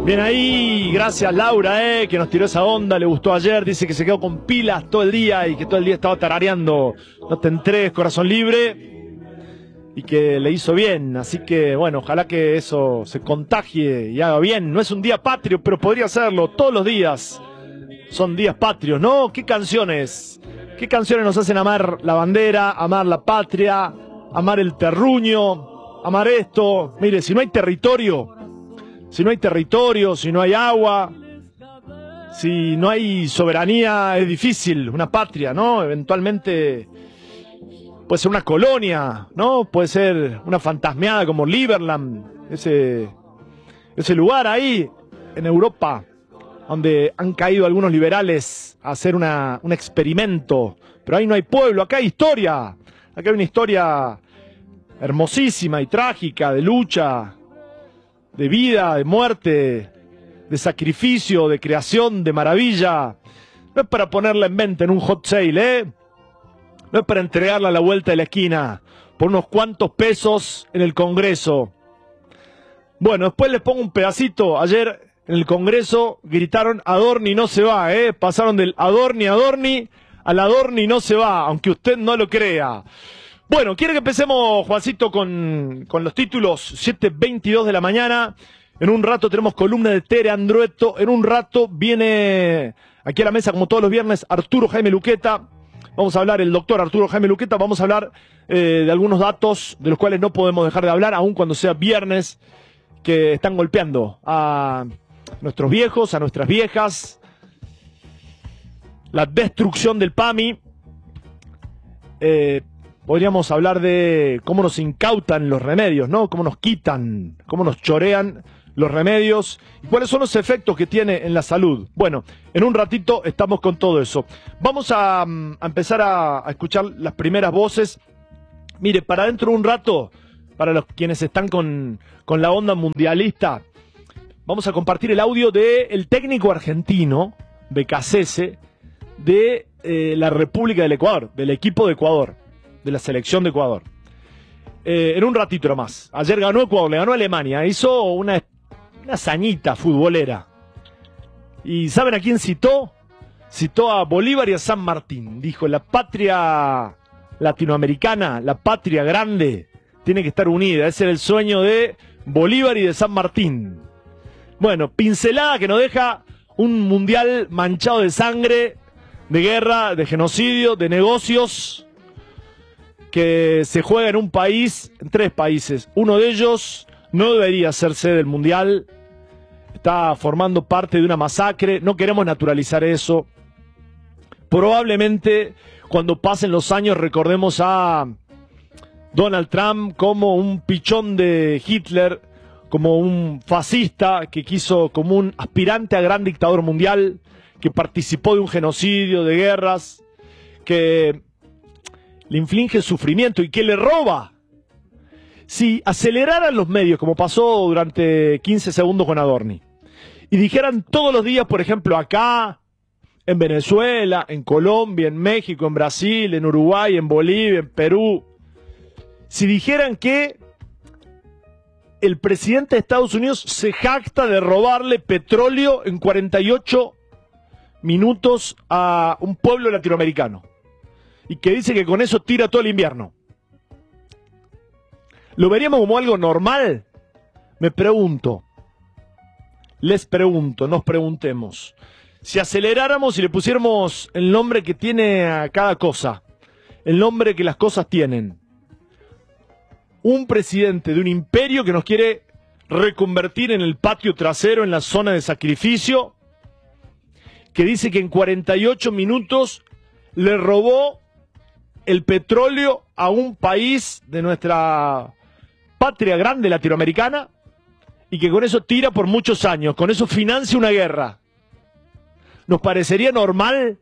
Bien ahí, gracias Laura, que nos tiró esa onda, le gustó ayer, dice que se quedó con pilas todo el día y que todo el día estaba tarareando No te entregues, corazón libre, y que le hizo bien, así que bueno, ojalá que eso se contagie y haga bien. No es un día patrio, pero podría serlo, todos los días son días patrios, ¿no? ¿Qué canciones nos hacen amar la bandera, amar la patria, amar el terruño, amar esto? Mire, si no hay territorio, si no hay agua, si no hay soberanía, es difícil una patria, ¿no? Eventualmente puede ser una colonia, ¿no? Puede ser una fantasmeada como Liberland, ese lugar ahí en Europa, donde han caído algunos liberales a hacer un experimento. Pero ahí no hay pueblo, acá hay historia. Acá hay una historia hermosísima y trágica de lucha, de vida, de muerte, de sacrificio, de creación, de maravilla. No es para ponerla en venta en un hot sale, no es para entregarla a la vuelta de la esquina por unos cuantos pesos en el Congreso. Bueno, después les pongo un pedacito. Ayer en el Congreso gritaron Adorni no se va, pasaron del Adorni al Adorni no se va, aunque usted no lo crea. Bueno, ¿quiere que empecemos, Juancito, con los títulos? 7:22 de la mañana. En un rato tenemos columna de Tere Andrueto. En un rato viene aquí a la mesa, como todos los viernes, Arturo Jaime Luqueta. Vamos a hablar, el doctor Arturo Jaime Luqueta. Vamos a hablar de algunos datos de los cuales no podemos dejar de hablar, aun cuando sea viernes, que están golpeando a nuestros viejos, a nuestras viejas. La destrucción del PAMI. Podríamos hablar de cómo nos incautan los remedios, ¿no? Cómo nos quitan, cómo nos chorean los remedios y cuáles son los efectos que tiene en la salud. Bueno, en un ratito estamos con todo eso. Vamos a empezar a escuchar las primeras voces. Mire, para dentro de un rato, para los quienes están con la onda mundialista, vamos a compartir el audio del técnico argentino, Becasese, de la República del Ecuador, del equipo de Ecuador, de la selección de Ecuador. En un ratito nomás. Ayer ganó Ecuador, le ganó a Alemania, hizo una hazañita futbolera. ¿Y saben a quién citó? Citó a Bolívar y a San Martín. Dijo, la patria latinoamericana, la patria grande, tiene que estar unida. Ese era el sueño de Bolívar y de San Martín. Bueno, pincelada que nos deja un mundial manchado de sangre, de guerra, de genocidio, de negocios, que se juega en un país, en 3 países. Uno de ellos no debería ser sede del mundial, está formando parte de una masacre, no queremos naturalizar eso. Probablemente cuando pasen los años recordemos a Donald Trump como un pichón de Hitler, como un fascista que quiso, como un aspirante a gran dictador mundial, que participó de un genocidio, de guerras, que le inflige sufrimiento y que le roba. Si aceleraran los medios, como pasó durante 15 segundos con Adorni, y dijeran todos los días, por ejemplo, acá, en Venezuela, en Colombia, en México, en Brasil, en Uruguay, en Bolivia, en Perú, si dijeran que el presidente de Estados Unidos se jacta de robarle petróleo en 48 minutos a un pueblo latinoamericano, y que dice que con eso tira todo el invierno, ¿lo veríamos como algo normal? Me pregunto, les pregunto, nos preguntemos. Si aceleráramos y le pusiéramos el nombre que tiene a cada cosa, el nombre que las cosas tienen, un presidente de un imperio que nos quiere reconvertir en el patio trasero, en la zona de sacrificio, que dice que en 48 minutos le robó el petróleo a un país de nuestra patria grande latinoamericana y que con eso tira por muchos años, con eso financia una guerra. ¿Nos parecería normal?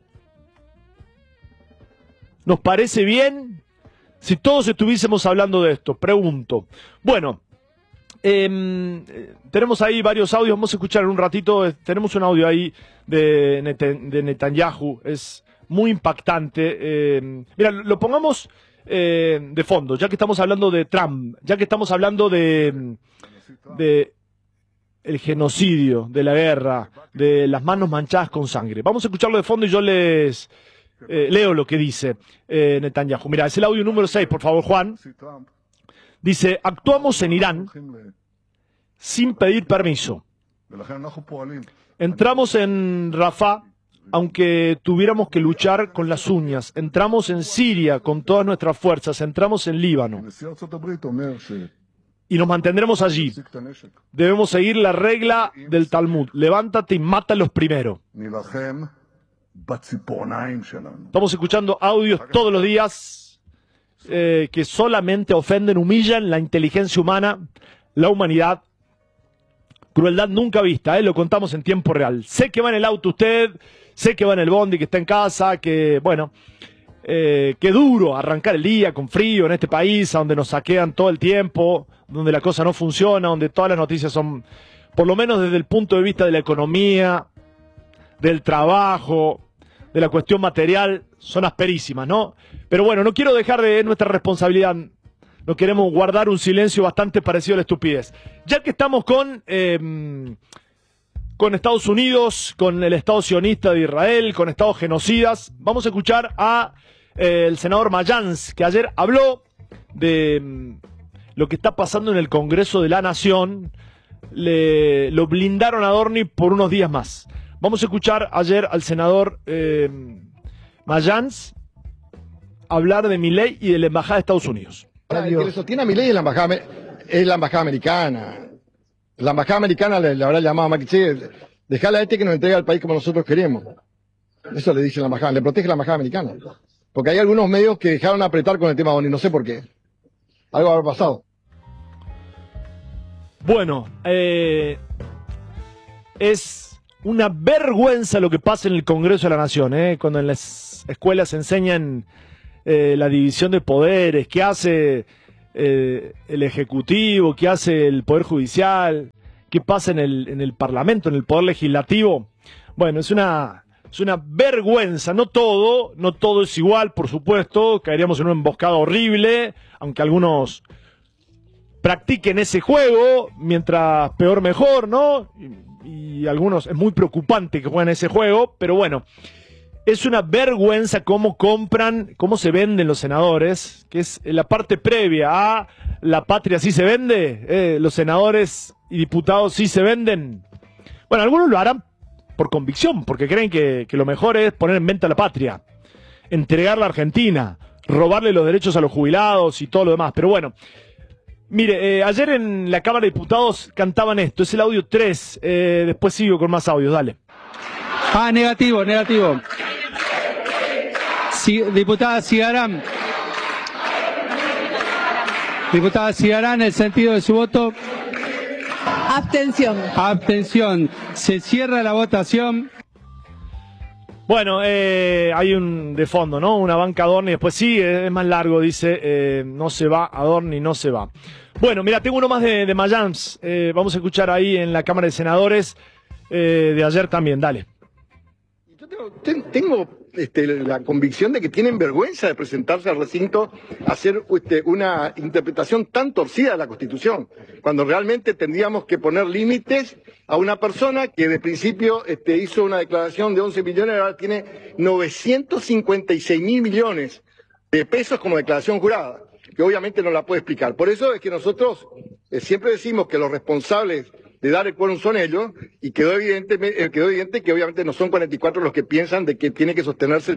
¿Nos parece bien? Si todos estuviésemos hablando de esto, pregunto. Bueno, tenemos ahí varios audios, vamos a escuchar en un ratito. Tenemos un audio ahí de Netanyahu, es muy impactante. Mira, lo pongamos de fondo, ya que estamos hablando de Trump, ya que estamos hablando de el genocidio, de la guerra, de las manos manchadas con sangre. Vamos a escucharlo de fondo y yo les leo lo que dice Netanyahu. Mira, es el audio número 6, por favor, Juan. Dice, actuamos en Irán sin pedir permiso. Entramos en Rafah, aunque tuviéramos que luchar con las uñas. Entramos en Siria con todas nuestras fuerzas. Entramos en Líbano. Y nos mantendremos allí. Debemos seguir la regla del Talmud. Levántate y mátalos primero. Estamos escuchando audios todos los días que solamente ofenden, humillan la inteligencia humana, la humanidad. Crueldad nunca vista, lo contamos en tiempo real. Sé que va en el auto usted, sé que va en el bondi, que está en casa, que, bueno, qué duro arrancar el día con frío en este país, donde nos saquean todo el tiempo, donde la cosa no funciona, donde todas las noticias son, por lo menos desde el punto de vista de la economía, del trabajo, de la cuestión material, son asperísimas, ¿no? Pero bueno, no quiero dejar de nuestra responsabilidad. No queremos guardar un silencio bastante parecido a la estupidez. Ya que estamos con Estados Unidos, con el Estado sionista de Israel, con Estados genocidas, vamos a escuchar a el senador Mayans, que ayer habló de lo que está pasando en el Congreso de la Nación. Lo blindaron a Adorni por unos días más. Vamos a escuchar ayer al senador Mayans hablar de Milei y de la Embajada de Estados Unidos. El que le sostiene a Milei es la embajada americana. La embajada americana le habrá llamado a Macri, dejala a este que nos entregue al país como nosotros queremos. Eso le dice la embajada, le protege la embajada americana. Porque hay algunos medios que dejaron apretar con el tema Boni, no sé por qué. Algo habrá pasado. Bueno, es una vergüenza lo que pasa en el Congreso de la Nación, cuando en las escuelas se enseñan la división de poderes, qué hace el Ejecutivo, qué hace el Poder Judicial, qué pasa en el Parlamento, en el Poder Legislativo. Bueno, es una vergüenza. No todo es igual, por supuesto. Caeríamos en una emboscada horrible, aunque algunos practiquen ese juego, mientras peor mejor, ¿no? Y algunos, es muy preocupante que jueguen ese juego, pero bueno. Es una vergüenza cómo compran, cómo se venden los senadores, que es la parte previa a la patria sí se vende, los senadores y diputados sí se venden. Bueno, algunos lo harán por convicción, porque creen que lo mejor es poner en venta la patria, entregarla a Argentina, robarle los derechos a los jubilados y todo lo demás. Pero bueno, mire, ayer en la Cámara de Diputados cantaban esto, es el audio 3, después sigo con más audios, dale. Negativo. Diputada Cigarán, el sentido de su voto. Abstención. Se cierra la votación. Bueno, hay un de fondo, ¿no? Una banca Adorni, después sí, es más largo, dice, no se va, Adorni no se va. Bueno, mira, tengo uno más de Mayans, vamos a escuchar ahí en la Cámara de Senadores de ayer también, dale. Yo tengo la convicción de que tienen vergüenza de presentarse al recinto a hacer una interpretación tan torcida de la Constitución, cuando realmente tendríamos que poner límites a una persona que de principio hizo una declaración de 11 millones, ahora tiene 956.000 millones de pesos como declaración jurada, que obviamente no la puede explicar. Por eso es que nosotros siempre decimos que los responsables de dar el quórum son ellos, y quedó evidente que obviamente no son 44 los que piensan de que tiene que sostenerse.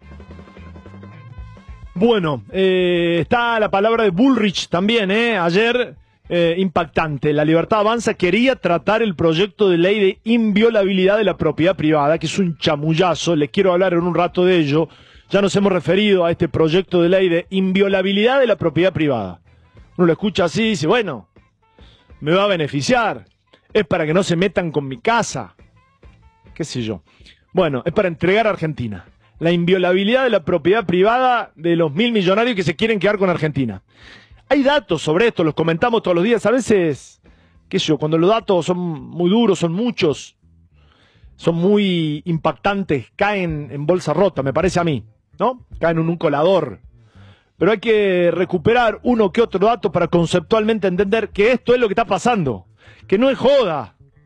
Bueno, está la palabra de Bullrich también, ayer, impactante. La Libertad Avanza quería tratar el proyecto de ley de inviolabilidad de la propiedad privada, que es un chamullazo, les quiero hablar en un rato de ello. Ya nos hemos referido a este proyecto de ley de inviolabilidad de la propiedad privada. Uno lo escucha así y dice, bueno, me va a beneficiar. Es para que no se metan con mi casa. Qué sé yo. Bueno, es para entregar a Argentina. La inviolabilidad de la propiedad privada de los 1.000 millonarios que se quieren quedar con Argentina. Hay datos sobre esto, los comentamos todos los días. A veces, qué sé yo, cuando los datos son muy duros, son muchos, son muy impactantes, caen en bolsa rota, me parece a mí, ¿no? Caen en un colador. Pero hay que recuperar uno que otro dato para conceptualmente entender que esto es lo que está pasando. Que no es joda,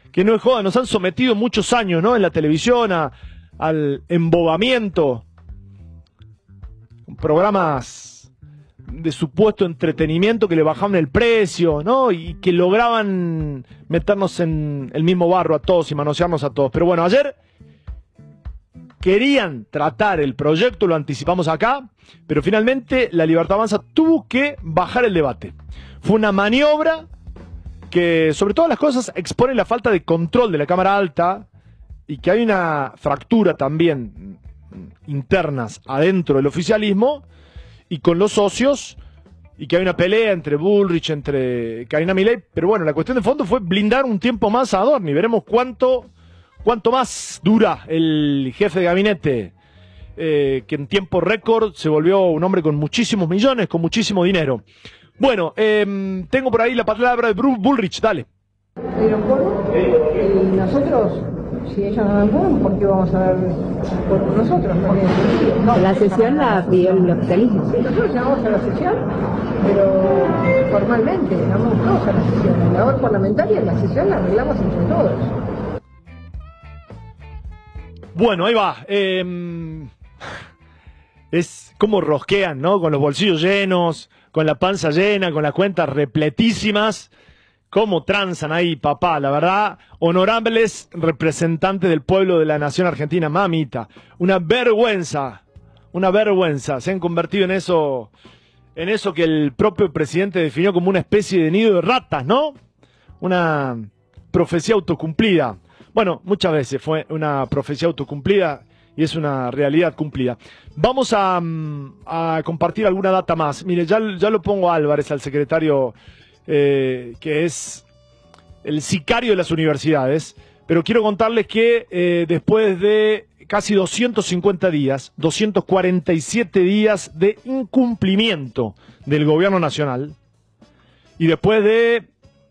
que no es joda, nos han sometido muchos años, ¿no? En la televisión al embobamiento, programas de supuesto entretenimiento que le bajaban el precio, ¿no? Y que lograban meternos en el mismo barro a todos y manosearnos a todos. Pero bueno, ayer querían tratar el proyecto, lo anticipamos acá, pero finalmente la Libertad Avanza tuvo que bajar el debate. Fue una maniobra que, sobre todas las cosas, expone la falta de control de la Cámara Alta y que hay una fractura también internas adentro del oficialismo y con los socios, y que hay una pelea entre Bullrich, entre Karina Milei, pero bueno, la cuestión de fondo fue blindar un tiempo más a Adorni. Veremos cuánto más dura el jefe de gabinete, que en tiempo récord se volvió un hombre con muchísimos millones, con muchísimo dinero. Bueno, tengo por ahí la palabra de Bullrich, dale. ¿Estoy de acuerdo? Y nosotros, si ellos no dan acuerdo, ¿por qué vamos a dar por nosotros? No, la sesión la pidió el oficialismo. Nosotros llamamos a la sesión, pero formalmente, llamamos todos a la sesión. En la labor parlamentaria, la sesión la arreglamos entre todos. Bueno, ahí va. Es como rosquean, ¿no? Con los bolsillos llenos, con la panza llena, con las cuentas repletísimas. Cómo transan ahí, papá, la verdad, honorables representantes del pueblo de la nación argentina, mamita. Una vergüenza, se han convertido en eso que el propio presidente definió como una especie de nido de ratas, ¿no? Una profecía autocumplida. Bueno, muchas veces fue una profecía autocumplida y es una realidad cumplida. Vamos a compartir alguna data más. Mire, ya lo pongo a Álvarez, al secretario, que es el sicario de las universidades, pero quiero contarles que después de casi 250 días, 247 días de incumplimiento del gobierno nacional, y después de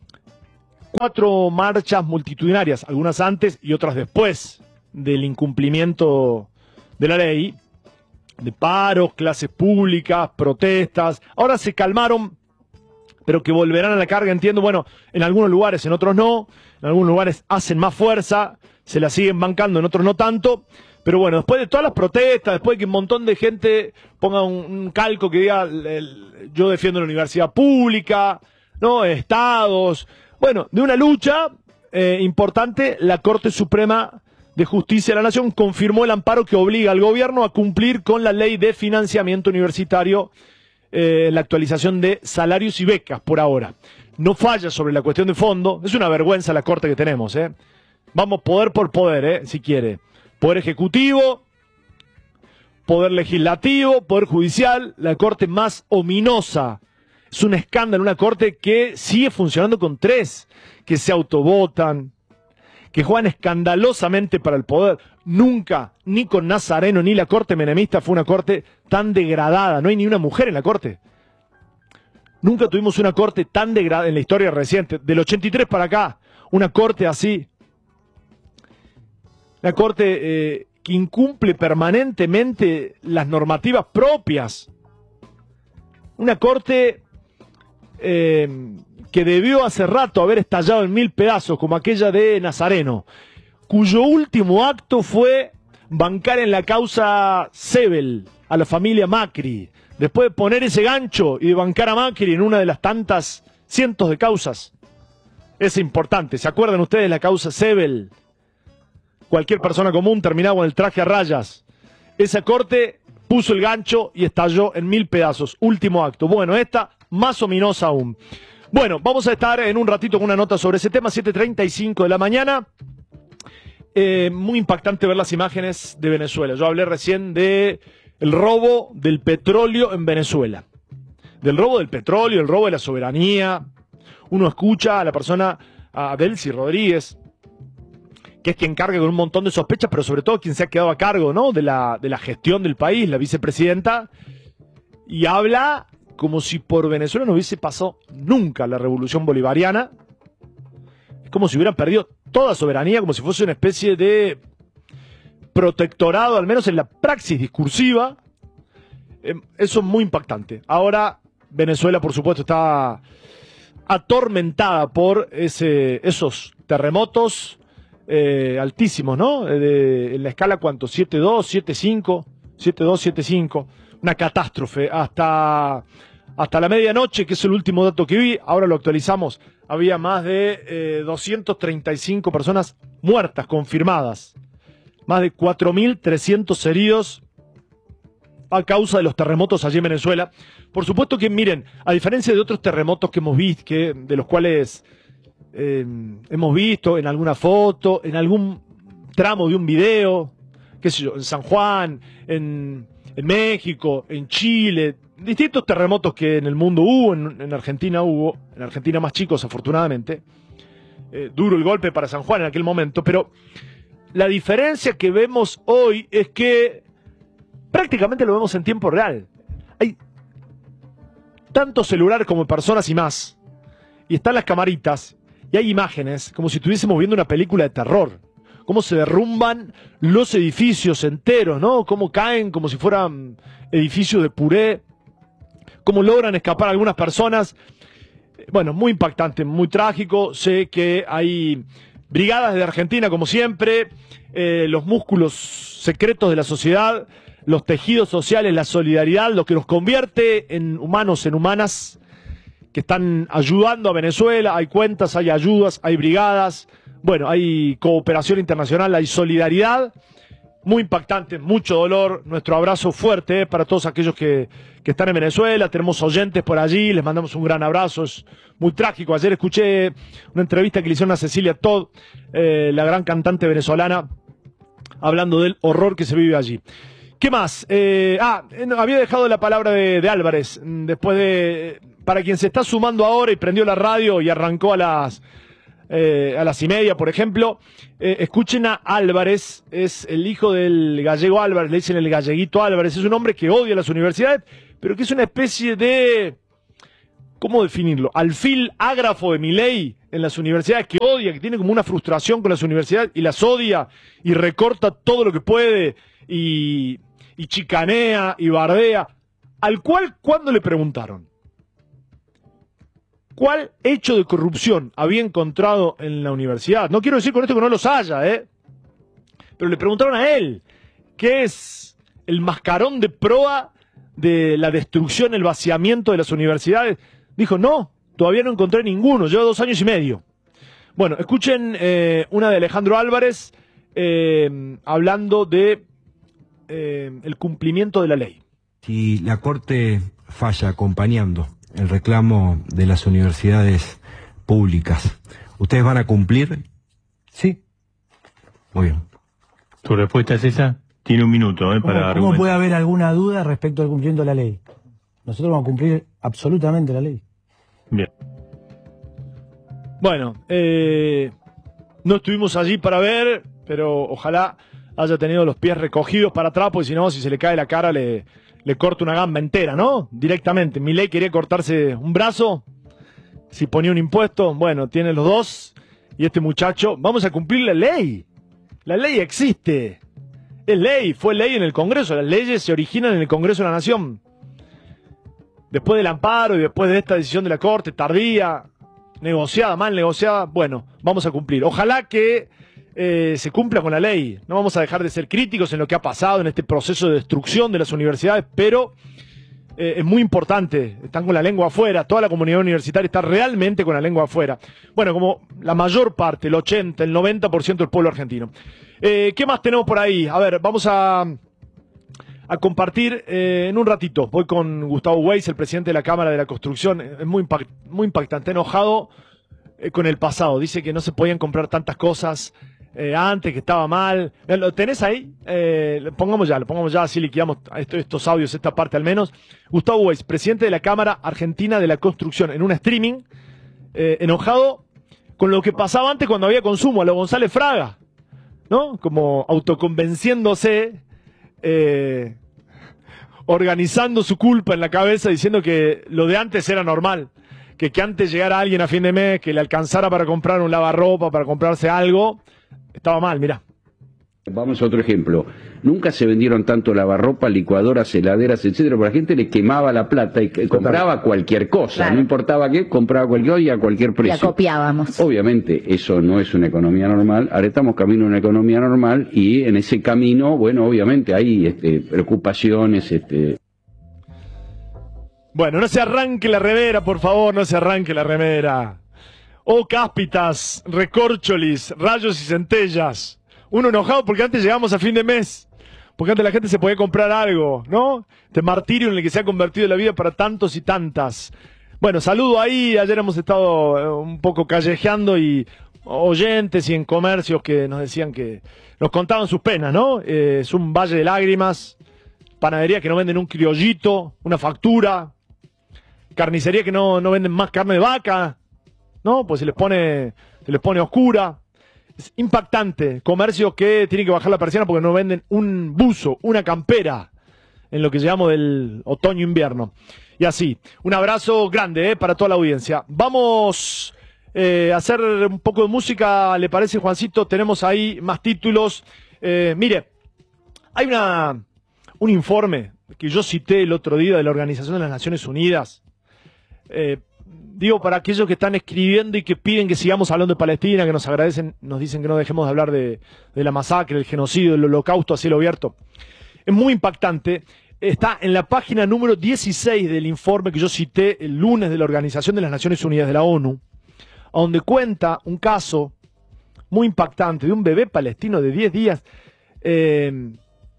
4 marchas multitudinarias, algunas antes y otras después del incumplimiento de la ley, de paros, clases públicas, protestas, ahora se calmaron, pero que volverán a la carga, entiendo, bueno, en algunos lugares, en otros no, en algunos lugares hacen más fuerza, se la siguen bancando, en otros no tanto, pero bueno, después de todas las protestas, después de que un montón de gente ponga un calco que diga, yo defiendo la universidad pública, ¿no? Estados, bueno, de una lucha importante, la Corte Suprema de Justicia de la Nación confirmó el amparo que obliga al gobierno a cumplir con la ley de financiamiento universitario, la actualización de salarios y becas por ahora. No falla sobre la cuestión de fondo. Es una vergüenza la Corte que tenemos, ¿eh? Vamos poder por poder, si quiere. Poder ejecutivo, poder legislativo, poder judicial, la Corte más ominosa. Es un escándalo, una Corte que sigue funcionando con 3, que se autovotan, que juegan escandalosamente para el poder. Nunca, ni con Nazareno, ni la Corte menemista fue una Corte tan degradada. No hay ni una mujer en la Corte. Nunca tuvimos una Corte tan degradada en la historia reciente. Del 83 para acá, una Corte así. Una Corte que incumple permanentemente las normativas propias. Una Corte que debió hace rato haber estallado en 1000 pedazos, como aquella de Nazareno, cuyo último acto fue bancar en la causa Sebel a la familia Macri, después de poner ese gancho y de bancar a Macri en una de las tantas cientos de causas. Es importante, ¿se acuerdan ustedes de la causa Sebel? Cualquier persona común terminaba con el traje a rayas. Esa Corte puso el gancho y estalló en 1000 pedazos. Último acto. Bueno, esta más ominosa aún. Bueno, vamos a estar en un ratito con una nota sobre ese tema, 7:35 de la mañana. Muy impactante ver las imágenes de Venezuela. Yo hablé recién de el robo del petróleo en Venezuela. Del robo del petróleo, el robo de la soberanía. Uno escucha a la persona, a Delcy Rodríguez, que es quien carga con un montón de sospechas, pero sobre todo quien se ha quedado a cargo, ¿no? de la gestión del país, la vicepresidenta, y habla como si por Venezuela no hubiese pasado nunca la revolución bolivariana. Es como si hubieran perdido toda soberanía, como si fuese una especie de protectorado, al menos en la praxis discursiva. Eso es muy impactante. Ahora, Venezuela, por supuesto, está atormentada por esos terremotos altísimos, ¿no? En la escala, ¿cuánto? 7.2, 7.5, 7.2, 7.5. Una catástrofe. Hasta la medianoche, que es el último dato que vi, ahora lo actualizamos, había más de 235 personas muertas, confirmadas. Más de 4.300 heridos a causa de los terremotos allí en Venezuela. Por supuesto que, miren, a diferencia de otros terremotos que hemos visto, de los cuales hemos visto en alguna foto, en algún tramo de un video, qué sé yo, en San Juan, en México, en Chile, distintos terremotos que en el mundo hubo, en Argentina hubo, en Argentina más chicos afortunadamente, duro el golpe para San Juan en aquel momento, pero la diferencia que vemos hoy es que prácticamente lo vemos en tiempo real. Hay tanto celulares como personas y más, y están las camaritas, y hay imágenes como si estuviésemos viendo una película de terror. Cómo se derrumban los edificios enteros, ¿no? Cómo caen como si fueran edificios de puré. Cómo logran escapar algunas personas. Bueno, muy impactante, muy trágico. Sé que hay brigadas de Argentina, como siempre. Los músculos secretos de la sociedad, los tejidos sociales, la solidaridad, lo que nos convierte en humanos, en humanas, que están ayudando a Venezuela. Hay cuentas, hay ayudas, hay brigadas. Bueno, hay cooperación internacional, hay solidaridad, muy impactante, mucho dolor. Nuestro abrazo fuerte para todos aquellos que están en Venezuela. Tenemos oyentes por allí, les mandamos un gran abrazo, es muy trágico. Ayer escuché una entrevista que le hicieron a Cecilia Todd, la gran cantante venezolana, hablando del horror que se vive allí. ¿Qué más? Había dejado la palabra de Álvarez, después de... Para quien se está sumando ahora y prendió la radio y arrancó a las 1:30, por ejemplo, escuchen a Álvarez, es el hijo del gallego Álvarez, le dicen el galleguito Álvarez, es un hombre que odia las universidades, pero que es una especie de, ¿cómo definirlo? Alfil ágrafo de Milei en las universidades, que odia, que tiene como una frustración con las universidades y las odia y recorta todo lo que puede y chicanea y bardea, al cual cuando le preguntaron ¿cuál hecho de corrupción había encontrado en la universidad? No quiero decir con esto que no los haya, pero le preguntaron a él, ¿qué es el mascarón de proa de la destrucción, el vaciamiento de las universidades? Dijo, no, todavía no encontré ninguno, llevo 2 años y medio. Bueno, escuchen una de Alejandro Álvarez hablando de el cumplimiento de la ley. Si la Corte falla acompañando el reclamo de las universidades públicas, ¿ustedes van a cumplir? Sí. Muy bien. ¿Tu respuesta es esa? Tiene 1 minuto para ¿Cómo puede haber alguna duda respecto al cumplimiento de la ley? Nosotros vamos a cumplir absolutamente la ley. Bien. Bueno, no estuvimos allí para ver, pero ojalá haya tenido los pies recogidos para atrás, porque si no, si se le cae la cara, le corta una gamba entera, ¿no? Directamente. Milei quería cortarse un brazo, si ponía un impuesto, bueno, tiene los dos, y este muchacho, vamos a cumplir la ley. La ley existe. Es ley, fue ley en el Congreso, las leyes se originan en el Congreso de la Nación. Después del amparo y después de esta decisión de la Corte, tardía, negociada, mal negociada, bueno, vamos a cumplir. Ojalá que se cumpla con la ley. No vamos a dejar de ser críticos en lo que ha pasado en este proceso de destrucción de las universidades, pero es muy importante. Están con la lengua afuera, toda la comunidad universitaria está realmente con la lengua afuera. Bueno, como la mayor parte, el 80, el 90% del pueblo argentino. ¿Qué más tenemos por ahí? A ver, vamos a compartir en un ratito. Voy con Gustavo Weiss, el presidente de la Cámara de la Construcción. Es muy impactante, enojado con el pasado. Dice que no se podían comprar tantas cosas antes, que estaba mal. ¿Lo tenés ahí? Lo pongamos ya, así liquidamos estos audios, esta parte al menos. Gustavo Weiss, presidente de la Cámara Argentina de la Construcción, en un streaming, enojado con lo que pasaba antes cuando había consumo, a lo González Fraga, ¿no? Como autoconvenciéndose, organizando su culpa en la cabeza, diciendo que lo de antes era normal, que antes llegara alguien a fin de mes, que le alcanzara para comprar un lavarropa, para comprarse algo, estaba mal, mirá. Vamos a otro ejemplo. Nunca se vendieron tanto lavarropa, licuadoras, heladeras, etcétera, porque la gente le quemaba la plata y compraba cualquier cosa, claro. No importaba qué, compraba cualquier cosa y a cualquier precio. Y acopiábamos. Obviamente eso no es una economía normal. Ahora estamos camino a una economía normal y en ese camino, bueno, obviamente hay preocupaciones. Bueno, no se arranque la remera, por favor, no se arranque la remera. Oh, cáspitas, recorcholis, rayos y centellas. Uno enojado porque antes llegamos a fin de mes, porque antes la gente se podía comprar algo, ¿no? Este martirio en el que se ha convertido la vida para tantos y tantas. Bueno, saludo ahí, ayer hemos estado un poco callejeando y oyentes y en comercios que nos decían que nos contaban sus penas, ¿no? Es un valle de lágrimas, panadería que no venden un criollito, una factura, carnicería que no venden más carne de vaca, ¿no? Pues se les pone oscura. Es impactante, comercios que tienen que bajar la persiana porque no venden un buzo, una campera en lo que llamamos del otoño-invierno. Y así, un abrazo grande para toda la audiencia. Vamos a hacer un poco de música, ¿le parece, Juancito? Tenemos ahí más títulos. Mire, hay un informe que yo cité el otro día de la Organización de las Naciones Unidas. Digo, para aquellos que están escribiendo y que piden que sigamos hablando de Palestina, que nos agradecen, nos dicen que no dejemos de hablar de la masacre, del genocidio, del holocausto a cielo abierto. Es muy impactante. Está en la página número 16 del informe que yo cité el lunes de la Organización de las Naciones Unidas de la ONU, donde cuenta un caso muy impactante de un bebé palestino de 10 días que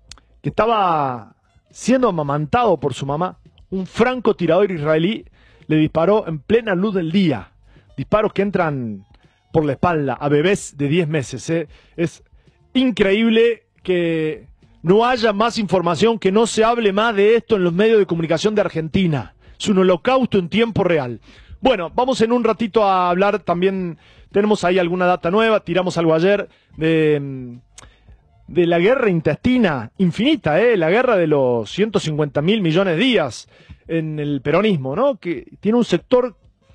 estaba siendo amamantado por su mamá. Un francotirador israelí le disparó en plena luz del día. Disparos que entran por la espalda a bebés de 10 meses. Es increíble que no haya más información, que no se hable más de esto en los medios de comunicación de Argentina. Es un holocausto en tiempo real. Bueno, vamos en un ratito a hablar también, tenemos ahí alguna data nueva, tiramos algo ayer de la guerra intestina infinita, la guerra de los 150.000 millones de días en el peronismo, ¿no? Que tiene un sector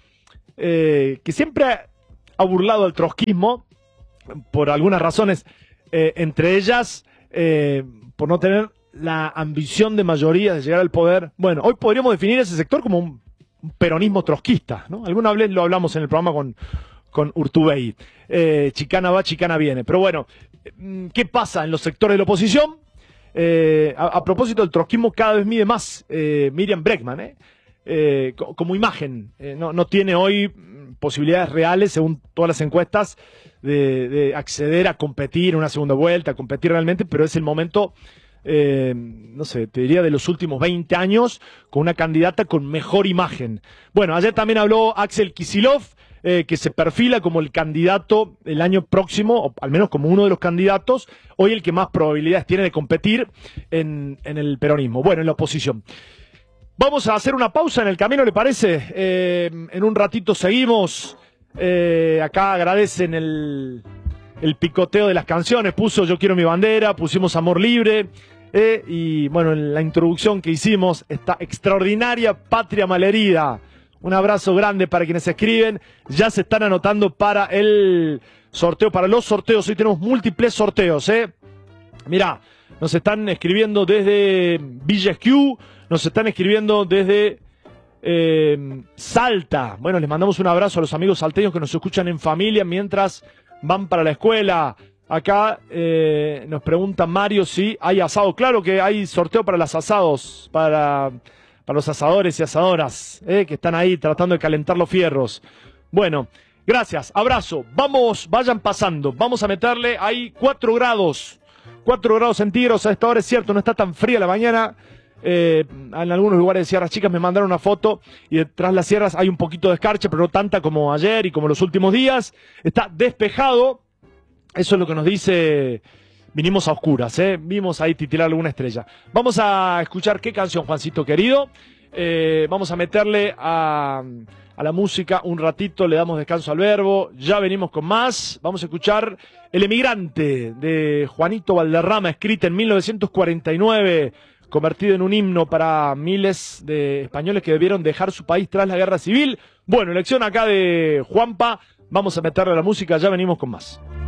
que siempre ha burlado al trotskismo por algunas razones, entre ellas por no tener la ambición de mayoría de llegar al poder. Bueno, hoy podríamos definir ese sector como un peronismo trotskista, ¿no? Alguna vez lo hablamos en el programa con Urtubey. Chicana va, chicana viene. Pero bueno, ¿qué pasa en los sectores de la oposición? A propósito del trotskismo, cada vez mide más Miriam Bregman, como imagen. No tiene hoy posibilidades reales, según todas las encuestas, de acceder a competir en una segunda vuelta, a competir realmente, pero es el momento, no sé, te diría de los últimos 20 años, con una candidata con mejor imagen. Bueno, ayer también habló Axel Kicillof, que se perfila como el candidato el año próximo, o al menos como uno de los candidatos, hoy el que más probabilidades tiene de competir en el peronismo, bueno, en la oposición. Vamos a hacer una pausa en el camino, ¿le parece? En un ratito seguimos. Acá agradecen el picoteo de las canciones, puso Yo Quiero Mi Bandera, pusimos Amor Libre, y bueno, en la introducción que hicimos, esta extraordinaria Patria Malherida. Un abrazo grande para quienes escriben. Ya se están anotando para el sorteo, para los sorteos. Hoy tenemos múltiples sorteos, Mirá, nos están escribiendo desde Villa Esquiú, nos están escribiendo desde Salta. Bueno, les mandamos un abrazo a los amigos salteños que nos escuchan en familia mientras van para la escuela. Acá nos pregunta Mario si hay asado. Claro que hay sorteo para los asados, para los asadores y asadoras, que están ahí tratando de calentar los fierros. Bueno, gracias, abrazo. Vamos, vayan pasando. Vamos a meterle ahí 4 grados centígrados a esta hora. Es cierto, no está tan fría la mañana. En algunos lugares de Sierras Chicas me mandaron una foto y detrás de las sierras hay un poquito de escarcha, pero no tanta como ayer y como los últimos días. Está despejado. Eso es lo que nos dice. Vinimos a oscuras, vimos ahí titilar alguna estrella. Vamos a escuchar qué canción, Juancito querido. Vamos a meterle a la música un ratito, le damos descanso al verbo. Ya venimos con más. Vamos a escuchar El Emigrante de Juanito Valderrama, escrita en 1949, convertido en un himno para miles de españoles que debieron dejar su país tras la guerra civil. Bueno, elección acá de Juanpa. Vamos a meterle a la música, ya venimos con más.